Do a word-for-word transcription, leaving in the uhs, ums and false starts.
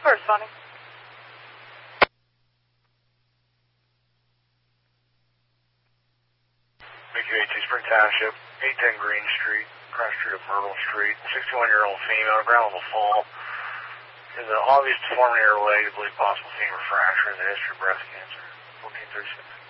Corresponding. M Q A two Spring Township, eight ten Green Street, cross street of Myrtle Street, sixty-one-year-old female, ground level fall. Is an obvious deformity in her leg, I believe possible femur fracture in the history of breast cancer. fourteen thirty-six.